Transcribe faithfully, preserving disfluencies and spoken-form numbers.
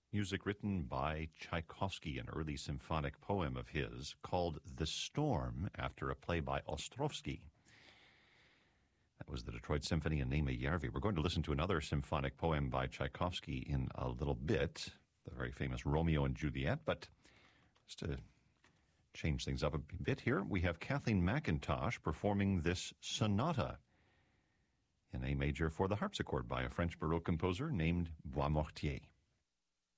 Music written by Tchaikovsky, an early symphonic poem of his called The Storm, after a play by Ostrovsky. That was the Detroit Symphony and Nema Järvi. We're going to listen to another symphonic poem by Tchaikovsky in a little bit, the very famous Romeo and Juliet, but just to change things up a bit here, we have Kathleen McIntosh performing this sonata in A major for the harpsichord by a French Baroque composer named Boismortier.